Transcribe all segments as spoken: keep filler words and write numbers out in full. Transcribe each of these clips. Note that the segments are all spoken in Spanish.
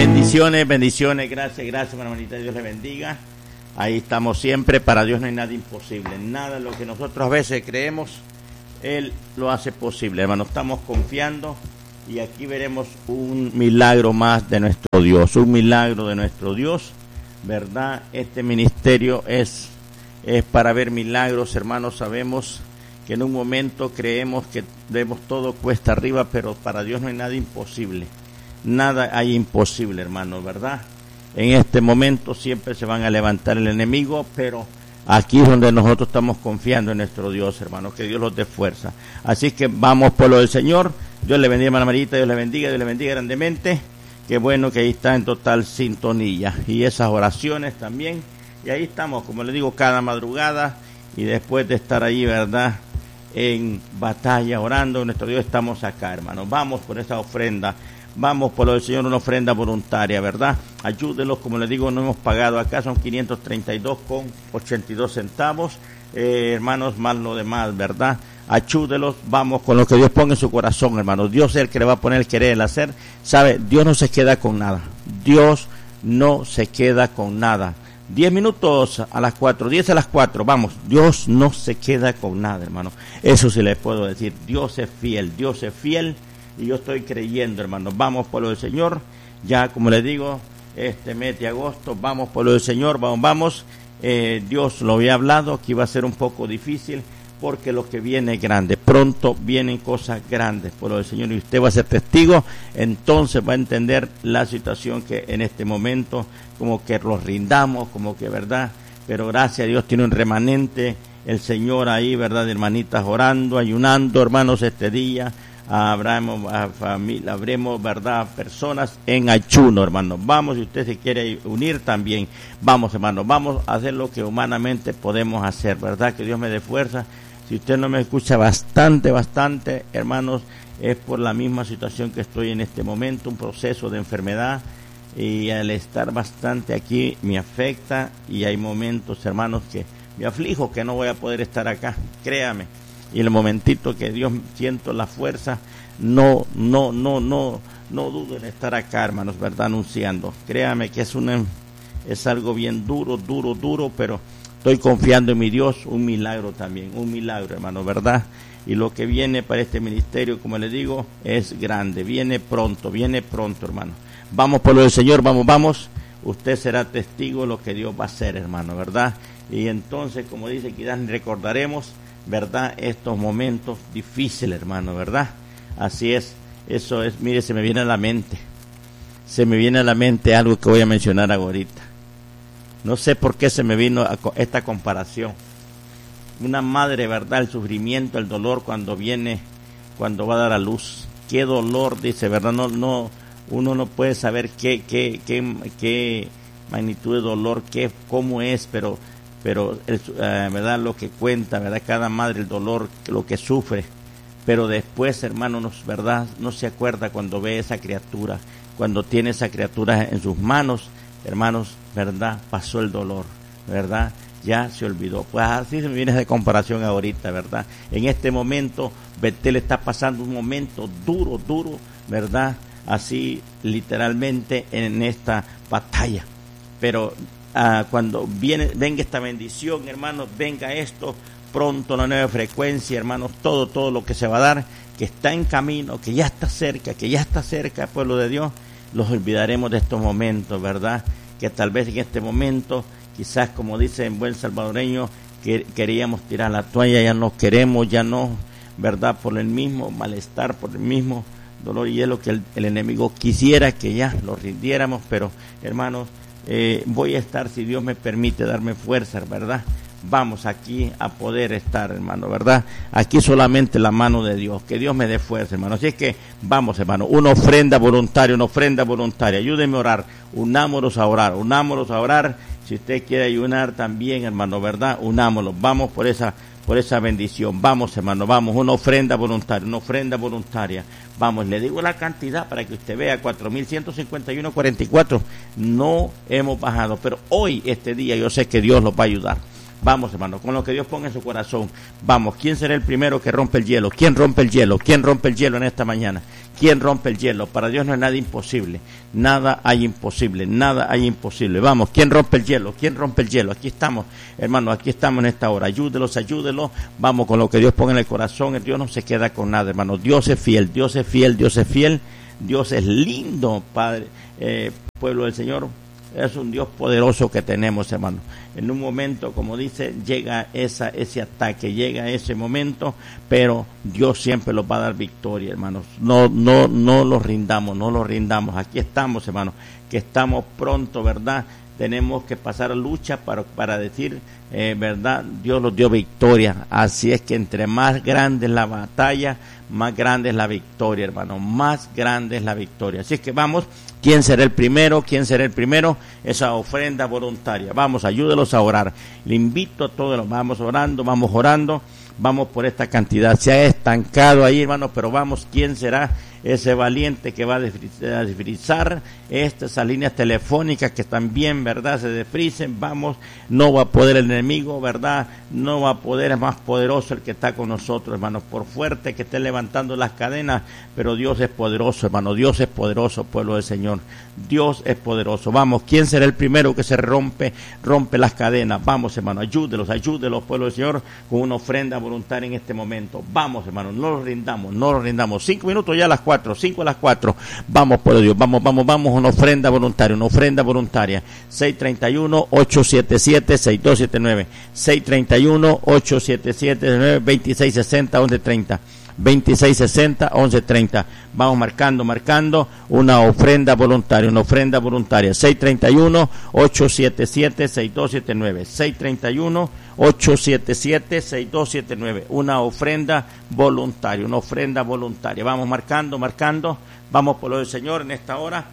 Bendiciones, bendiciones, gracias, gracias, hermanita, Dios le bendiga. Ahí estamos siempre, para Dios no hay nada imposible, nada de lo que nosotros a veces creemos, Él lo hace posible, hermano, estamos confiando y aquí veremos un milagro más de nuestro Dios, un milagro de nuestro Dios, ¿verdad? Este ministerio es, es para ver milagros, hermanos, sabemos que en un momento creemos que vemos todo cuesta arriba, pero para Dios no hay nada imposible. Nada hay imposible, hermano, ¿verdad? En este momento siempre se van a levantar el enemigo, pero aquí es donde nosotros estamos confiando en nuestro Dios, hermano, que Dios los dé fuerza. Así que vamos por lo del Señor. Dios le bendiga, hermana Marita, Dios le bendiga, Dios le bendiga grandemente. Qué bueno que ahí está en total sintonía. Y esas oraciones también. Y ahí estamos, como le digo, cada madrugada. Y después de estar ahí, ¿verdad?, en batalla, orando, nuestro Dios, estamos acá, hermano. Vamos por esa ofrenda. Vamos por lo del Señor, una ofrenda voluntaria, ¿verdad? Ayúdenlos, como les digo, no hemos pagado acá, son quinientos treinta y dos con ochenta y dos centavos, eh, hermanos, más lo demás, ¿verdad? Ayúdenlos, vamos con lo que Dios ponga en su corazón, hermanos. Dios es el que le va a poner el querer, el hacer. ¿Sabe? Dios no se queda con nada. Dios no se queda con nada. Diez minutos a las cuatro, diez a las cuatro, vamos, Dios no se queda con nada, hermano. Eso sí les puedo decir, Dios es fiel, Dios es fiel. Y yo estoy creyendo, hermano, vamos por lo del Señor, ya como les digo, este mes de agosto, vamos por lo del Señor, vamos, vamos, eh, Dios lo había hablado, que iba a ser un poco difícil, porque lo que viene es grande, pronto vienen cosas grandes por lo del Señor, y usted va a ser testigo, entonces va a entender la situación que en este momento, como que los rindamos, como que, ¿verdad? Pero gracias a Dios tiene un remanente, el Señor ahí, ¿verdad? Hermanitas orando, ayunando, hermanos, este día, Habremos, a familia, habremos, verdad, personas en ayuno, hermano. Vamos, si usted se quiere unir también, vamos, hermano, vamos a hacer lo que humanamente podemos hacer, verdad, que Dios me dé fuerza. Si usted no me escucha bastante, bastante, hermanos, es por la misma situación que estoy en este momento, un proceso de enfermedad, y al estar bastante aquí me afecta, y hay momentos, hermanos, que me aflijo que no voy a poder estar acá, créame. Y en el momentito que Dios siento la fuerza, no, no, no, no, no dudo en estar acá, hermanos, verdad, anunciando. Créame que es una, es algo bien duro, duro, duro, pero estoy confiando en mi Dios, un milagro también, un milagro, hermano, verdad. Y lo que viene para este ministerio, como les digo, es grande, viene pronto, viene pronto, hermano. Vamos por lo del Señor, vamos, vamos. Usted será testigo de lo que Dios va a hacer, hermano, verdad. Y entonces, como dice, quizás recordaremos, verdad, estos momentos difíciles, hermano, verdad. Así es, eso es, mire, se me viene a la mente, se me viene a la mente algo que voy a mencionar ahorita. No sé por qué se me vino a esta comparación. Una madre, verdad, el sufrimiento, el dolor cuando viene, cuando va a dar a luz. Qué dolor, dice, verdad, no, no, uno no puede saber qué, qué, qué, qué magnitud de dolor, qué, cómo es, pero pero el, uh, verdad, lo que cuenta, verdad, cada madre, el dolor, lo que sufre, pero después, hermano, nos, verdad, no se acuerda cuando ve esa criatura, cuando tiene esa criatura en sus manos, hermanos, verdad, pasó el dolor, verdad, ya se olvidó. Pues así se me viene de comparación ahorita, verdad, en este momento Betel está pasando un momento duro, duro, verdad, así literalmente en esta batalla, pero Uh, cuando viene, venga esta bendición, hermanos, venga esto, pronto la nueva frecuencia, hermanos, todo, todo lo que se va a dar, que está en camino, que ya está cerca, que ya está cerca, pueblo de Dios, los olvidaremos de estos momentos, ¿verdad? Que tal vez en este momento, quizás como dice en buen salvadoreño, que queríamos tirar la toalla, ya no queremos, ya no, ¿verdad? Por el mismo malestar, por el mismo dolor, y es lo que el, el enemigo quisiera que ya lo rindiéramos, pero, hermanos, Eh, voy a estar, si Dios me permite darme fuerza, ¿verdad? Vamos aquí a poder estar, hermano, ¿verdad? Aquí solamente la mano de Dios, que Dios me dé fuerza, hermano. Así es que vamos, hermano, una ofrenda voluntaria, una ofrenda voluntaria. Ayúdenme a orar, unámonos a orar, unámonos a orar. Si usted quiere ayunar también, hermano, ¿verdad? Unámonos, vamos por esa por esa bendición. Vamos, hermano, vamos, una ofrenda voluntaria, una ofrenda voluntaria. Vamos, le digo la cantidad para que usted vea, cuatro mil ciento cincuenta y uno cuarenta y cuatro. No hemos bajado, pero hoy, este día, yo sé que Dios los va a ayudar. Vamos, hermano, con lo que Dios ponga en su corazón. Vamos, ¿quién será el primero que rompe el hielo? ¿Quién rompe el hielo? ¿Quién rompe el hielo en esta mañana? ¿Quién rompe el hielo? Para Dios no hay nada imposible. Nada hay imposible, nada hay imposible. Vamos, ¿quién rompe el hielo? ¿Quién rompe el hielo? Aquí estamos, hermano, aquí estamos en esta hora. Ayúdelos, ayúdelos. Vamos, con lo que Dios ponga en el corazón. Dios no se queda con nada, hermano. Dios es fiel, Dios es fiel, Dios es fiel. Dios es lindo, Padre, eh, pueblo del Señor. Es un Dios poderoso que tenemos, hermano. En un momento, como dice, llega esa, ese ataque, llega ese momento, pero Dios siempre los va a dar victoria, hermanos. No, no, no los rindamos, no los rindamos. Aquí estamos, hermanos, que estamos pronto, ¿verdad? Tenemos que pasar lucha para, para decir, eh, ¿verdad? Dios nos dio victoria. Así es que entre más grande es la batalla, más grande es la victoria, hermano. Más grande es la victoria. Así es que vamos. ¿Quién será el primero? ¿Quién será el primero? Esa ofrenda voluntaria. Vamos, ayúdelos a orar. Le invito a todos, vamos orando, vamos orando, vamos por esta cantidad. Se ha estancado ahí, hermano, pero vamos, ¿quién será ese valiente que va a desfrizar estas líneas telefónicas que también, ¿verdad?, se desfricen? Vamos, no va a poder el enemigo, ¿verdad? No va a poder, es más poderoso el que está con nosotros, hermanos, por fuerte que esté levantando las cadenas, pero Dios es poderoso, hermano, Dios es poderoso, pueblo del Señor, Dios es poderoso. Vamos, ¿quién será el primero que se rompe, rompe las cadenas? Vamos, hermano, ayúdelos, ayúdelos, pueblo del Señor, con una ofrenda voluntaria en este momento. Vamos, hermano, no nos rindamos, no nos rindamos. Cinco minutos ya a las cuatro, cinco a las cuatro. Vamos, pueblo de Dios, vamos, vamos, vamos, una ofrenda voluntaria, una ofrenda voluntaria. seis treinta y uno, ocho siete siete, seis dos siete nueve, seis treinta y uno, ocho siete siete, veintiséis sesenta, once treinta. veintiséis sesenta, once treinta. Vamos marcando, marcando una ofrenda voluntaria, una ofrenda voluntaria. seis treinta y uno, ocho siete siete, seis dos siete nueve. seis treinta y uno, ocho siete siete, seis dos siete nueve. Una ofrenda voluntaria, una ofrenda voluntaria. Vamos marcando, marcando. Vamos por lo del Señor en esta hora.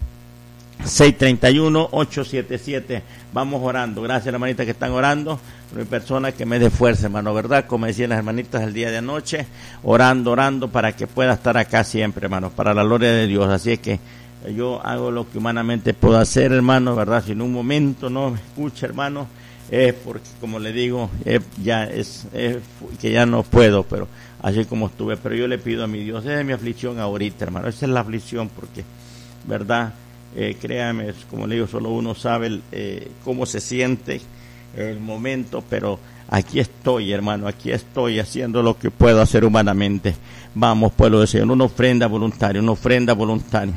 seis treinta y uno, ocho siete siete. Vamos orando. Gracias a las hermanitas que están orando. Hay personas que me dé fuerza, hermano, ¿verdad? Como decían las hermanitas el día de anoche, orando, orando para que pueda estar acá siempre, hermano, para la gloria de Dios. Así es que yo hago lo que humanamente puedo hacer, hermano, ¿verdad? Si en un momento no me escucha, hermano, es porque, como le digo, es, ya es, es que ya no puedo, pero así como estuve. Pero yo le pido a mi Dios, esa es mi aflicción ahorita, hermano, esa es la aflicción porque, ¿verdad? Eh, créame, como le digo, solo uno sabe eh, cómo se siente el momento, pero aquí estoy, hermano, aquí estoy haciendo lo que puedo hacer humanamente. Vamos, pueblo del Señor, una ofrenda voluntaria, una ofrenda voluntaria.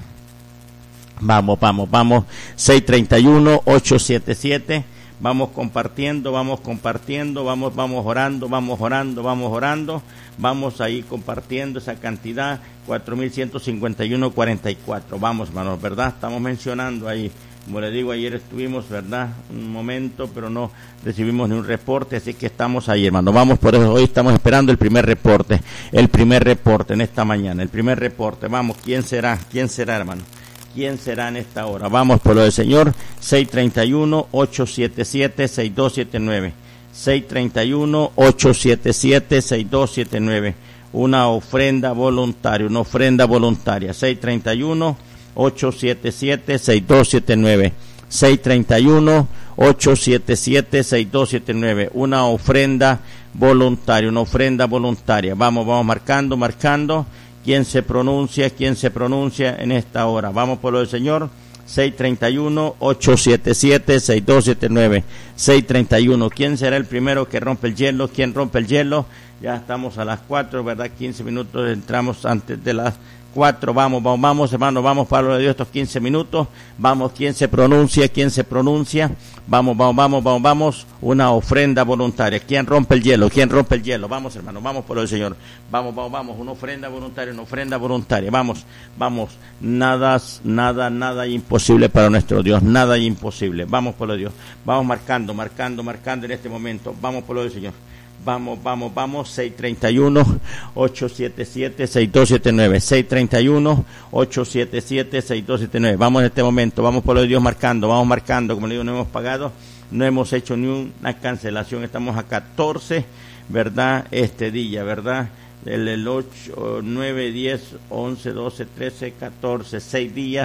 Vamos, vamos, vamos, seis treinta y uno, ocho siete siete, vamos compartiendo, vamos compartiendo, vamos, vamos orando, vamos orando, vamos orando, vamos ahí compartiendo esa cantidad, cuatro mil ciento cincuenta y uno cuarenta y cuatro. Vamos, hermanos, ¿verdad? Estamos mencionando ahí. Como le digo, ayer estuvimos, ¿verdad?, un momento, pero no recibimos ni un reporte, así que estamos ahí, hermano. Vamos, por eso hoy estamos esperando el primer reporte, el primer reporte en esta mañana, el primer reporte. Vamos, ¿quién será? ¿Quién será, hermano? ¿Quién será en esta hora? Vamos, por lo del Señor, seis treinta y uno, ocho siete siete, seis dos siete nueve. seis treinta y uno, ocho siete siete, seis dos siete nueve. Una ofrenda voluntaria, una ofrenda voluntaria. seis treinta y uno, ocho siete siete, seis dos siete nueve. seis treinta y uno, ocho siete siete, seis dos siete nueve. Una ofrenda voluntaria, una ofrenda voluntaria. Vamos, vamos marcando, marcando. ¿Quién se pronuncia? ¿Quién se pronuncia en esta hora? Vamos por lo del Señor. seis treinta y uno, ocho siete siete, seis dos siete nueve. seis treinta y uno. ¿Quién será el primero que rompe el hielo? ¿Quién rompe el hielo? Ya estamos a las cuatro, ¿verdad? quince minutos, entramos antes de las cuatro. Vamos, vamos, vamos, hermano, vamos, Pablo de Dios, estos quince minutos. Vamos, ¿quién se pronuncia? ¿Quién se pronuncia? Vamos, vamos, vamos, vamos, vamos. Una ofrenda voluntaria. ¿Quién rompe el hielo? ¿Quién rompe el hielo? Vamos, hermano, vamos por el Señor. Vamos, vamos, vamos. Una ofrenda voluntaria, una ofrenda voluntaria. Vamos, vamos. Nada, nada, nada imposible para nuestro Dios. Nada imposible. Vamos por lo de Dios. Vamos marcando, marcando, marcando en este momento. Vamos por lo del Señor. Vamos, vamos, vamos, seis treinta y uno, ocho siete siete, seis dos siete nueve, seis treinta y uno, ocho siete siete, seis dos siete nueve. Vamos en este momento, vamos por lo de Dios marcando, vamos marcando, como le digo, no hemos pagado, no hemos hecho ni una cancelación, estamos a catorce, ¿verdad? Este día, ¿verdad? El, el ocho, nueve, diez, once, doce, trece, catorce, seis días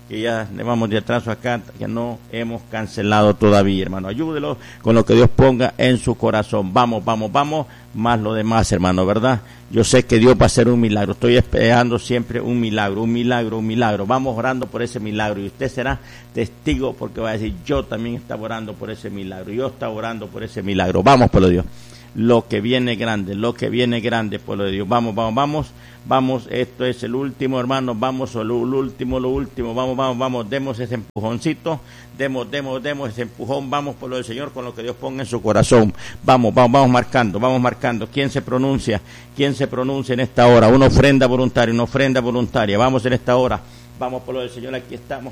que ya le vamos de atraso acá, que no hemos cancelado todavía, hermano. Ayúdelo con lo que Dios ponga en su corazón. Vamos, vamos, vamos, más lo demás, hermano, ¿verdad? Yo sé que Dios va a hacer un milagro. Estoy esperando siempre un milagro, un milagro, un milagro. Vamos orando por ese milagro y usted será testigo porque va a decir, yo también estaba orando por ese milagro. Yo estaba orando por ese milagro. Vamos, pueblo de Dios. Lo que viene grande, lo que viene grande, pueblo de Dios. Vamos, vamos, vamos. Vamos, esto es el último, hermano, vamos, lo, lo último, lo último, vamos, vamos, vamos, demos ese empujoncito, demos, demos, demos ese empujón, vamos por lo del Señor con lo que Dios ponga en su corazón, vamos, vamos, vamos marcando, vamos marcando, ¿quién se pronuncia? ¿Quién se pronuncia en esta hora? Una ofrenda voluntaria, una ofrenda voluntaria, vamos en esta hora, vamos por lo del Señor, aquí estamos.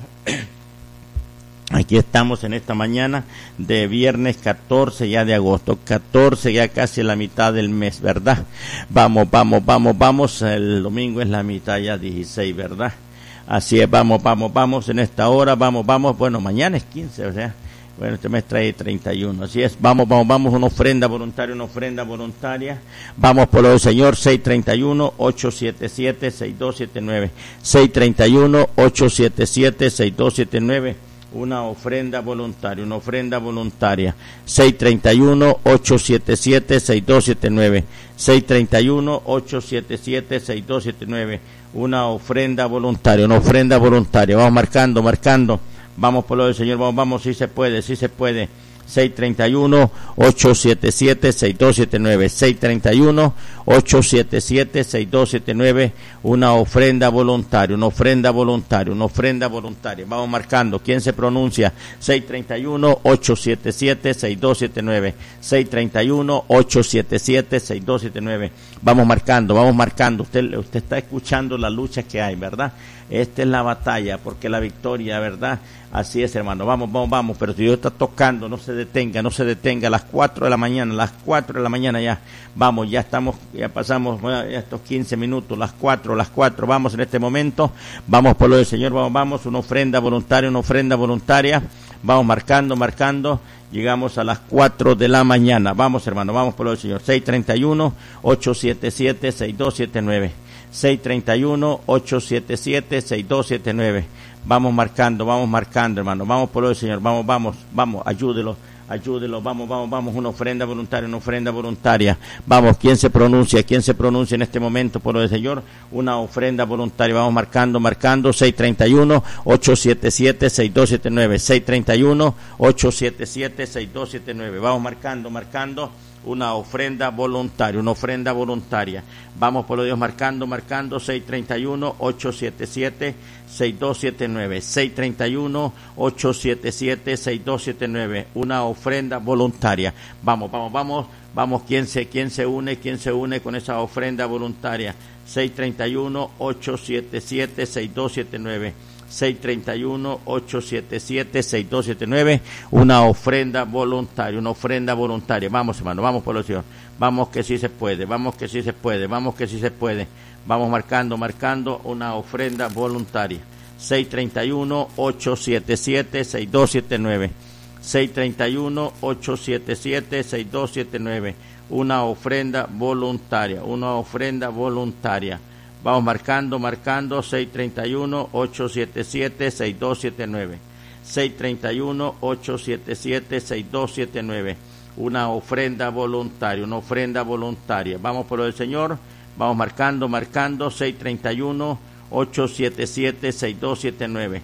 Aquí estamos en esta mañana de viernes catorce ya de agosto, catorce ya casi la mitad del mes, ¿verdad? Vamos, vamos, vamos, vamos, el domingo es la mitad ya dieciséis, ¿verdad? Así es, vamos, vamos, vamos en esta hora, vamos, vamos, bueno, mañana es quince, o sea, bueno, este mes trae treinta y uno, así es, vamos, vamos, vamos, una ofrenda voluntaria, una ofrenda voluntaria, vamos por lo del Señor, seis treinta y uno, ocho siete siete, seis dos siete nueve, seis treinta y uno, ocho siete siete, seis dos siete nueve, una ofrenda voluntaria, una ofrenda voluntaria, seis treinta y uno, ocho siete siete, seis dos siete nueve, seis treinta y uno, ocho siete siete, seis dos siete nueve, una ofrenda voluntaria, una ofrenda voluntaria, vamos marcando, marcando, vamos por lo del Señor, vamos, vamos, si se puede, si se puede, seis treinta y uno, ocho siete siete, seis dos siete nueve, seis treinta y uno, ocho siete siete, seis dos siete nueve, una ofrenda voluntaria, una ofrenda voluntaria, una ofrenda voluntaria. Vamos marcando, ¿quién se pronuncia? seis treinta y uno, ocho siete siete, seis dos siete nueve, seis treinta y uno, ocho siete siete, seis dos siete nueve. Vamos marcando, vamos marcando. Usted, usted está escuchando la lucha que hay, ¿verdad? Esta es la batalla, porque la victoria, ¿verdad? Así es, hermano. Vamos, vamos, vamos. Pero si Dios está tocando, no se detenga, no se detenga. A las cuatro de la mañana, a las cuatro de la mañana ya. Vamos, ya estamos, ya pasamos ya estos quince minutos, las cuatro, las cuatro. Vamos en este momento. Vamos por lo del Señor, vamos, vamos. Una ofrenda voluntaria, una ofrenda voluntaria. Vamos marcando, marcando. Llegamos a las cuatro de la mañana. Vamos, hermano, vamos por lo del Señor. seis treinta y uno, ocho siete siete, seis dos siete nueve. seis treinta y uno, ocho siete siete, seis dos siete nueve. Vamos marcando, vamos marcando, hermano. Vamos por lo del Señor. Vamos, vamos, vamos. Ayúdelo, ayúdelo. Vamos, vamos, vamos. Una ofrenda voluntaria, una ofrenda voluntaria. Vamos, ¿quién se pronuncia? ¿Quién se pronuncia en este momento por lo del Señor? Una ofrenda voluntaria. Vamos marcando, marcando. seis treinta y uno, ocho siete siete, seis dos siete nueve. seis treinta y uno, ocho siete siete, seis dos siete nueve. Vamos marcando, marcando. Una ofrenda voluntaria, una ofrenda voluntaria. Vamos por lo Dios marcando, marcando, seis treinta y uno, ocho siete siete, seis dos siete nueve, seis treinta y uno, ocho siete siete, seis dos siete nueve, una ofrenda voluntaria. Vamos, vamos, vamos, vamos, ¿quién se, quién se une, quién se une con esa ofrenda voluntaria? seis treinta y uno, ocho siete siete, seis dos siete nueve. seis treinta y uno, ocho siete siete, seis dos siete nueve, una ofrenda voluntaria, una ofrenda voluntaria. Vamos, hermano, vamos por los Señor. Vamos que sí se puede, vamos que sí se puede, vamos que sí se puede. Vamos marcando, marcando una ofrenda voluntaria. seis treinta y uno, ocho siete siete, seis dos siete nueve. seis treinta y uno, ocho siete siete, seis dos siete nueve, una ofrenda voluntaria, una ofrenda voluntaria. Vamos marcando, marcando, seis treinta y uno, ocho siete siete, seis dos siete nueve. seis treinta y uno, ocho siete siete, seis dos siete nueve. Una ofrenda voluntaria, una ofrenda voluntaria. Vamos por lo del Señor, vamos marcando, marcando, seis treinta y uno, ocho siete siete, seis dos siete nueve.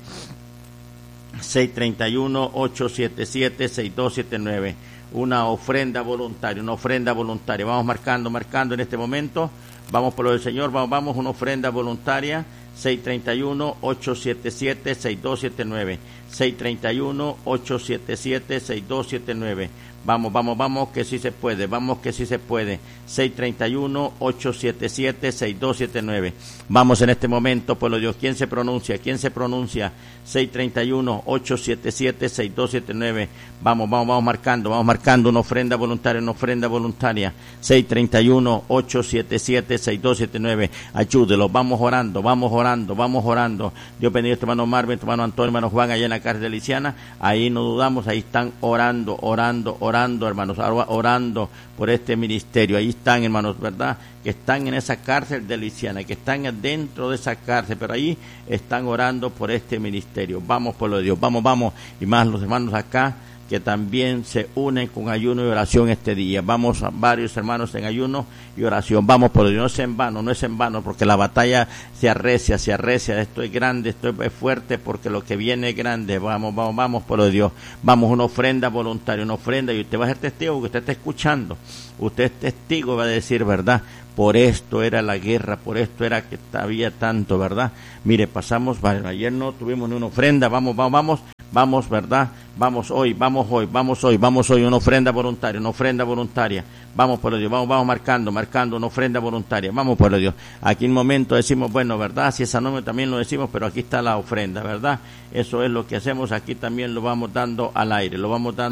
seis treinta y uno, ocho siete siete, seis dos siete nueve. Una ofrenda voluntaria, una ofrenda voluntaria. Vamos marcando, marcando en este momento. Vamos por lo del Señor, vamos, vamos, una ofrenda voluntaria, seis treinta y uno, ocho siete siete, seis dos siete nueve, seis treinta y uno, ocho siete siete, seis dos siete nueve. Vamos, vamos, vamos, que sí se puede, vamos que sí se puede. seis treinta y uno, ocho siete siete, seis dos siete nueve. Vamos en este momento, pueblo de Dios, ¿quién se pronuncia? ¿Quién se pronuncia? seis treinta y uno, ocho siete siete, seis dos siete nueve. Vamos, vamos, vamos marcando, vamos marcando una ofrenda voluntaria, una ofrenda voluntaria. seis treinta y uno, ocho siete siete, seis dos siete nueve. Ayúdelo, vamos orando, vamos orando, vamos orando. Dios bendiga a tu hermano Marvin, tu hermano Antonio, hermano Juan, allá en la cárcel de Lisiana, ahí no dudamos, ahí están orando, orando, orando, hermanos, orando por este ministerio. Ahí están, hermanos, ¿verdad?, que están en esa cárcel de Lisiana, que están dentro de esa cárcel, pero ahí están orando por este ministerio. Vamos, pueblo de Dios, vamos, vamos, y más los hermanos acá que también se unen con ayuno y oración este día. Vamos a varios hermanos en ayuno y oración. Vamos, por Dios, no es en vano, no es en vano, porque la batalla se arrecia, se arrecia. Esto es grande, esto es fuerte, porque lo que viene es grande. Vamos, vamos, vamos, por Dios. Vamos, una ofrenda voluntaria, una ofrenda, y usted va a ser testigo, porque usted está escuchando. Usted es testigo, va a decir, ¿verdad? Por esto era la guerra, por esto era que había tanto, ¿verdad? Mire, pasamos, vale, ayer no tuvimos ni una ofrenda, vamos, vamos, vamos. Vamos, ¿verdad? Vamos hoy, vamos hoy, vamos hoy, vamos hoy, una ofrenda voluntaria, una ofrenda voluntaria. Vamos, pueblo de Dios, vamos, vamos marcando, marcando una ofrenda voluntaria. Vamos, pueblo de Dios. Aquí en un momento decimos, bueno, ¿verdad? Si esa nombre también lo decimos, pero aquí está la ofrenda, ¿verdad? Eso es lo que hacemos, aquí también lo vamos dando al aire, lo vamos dando.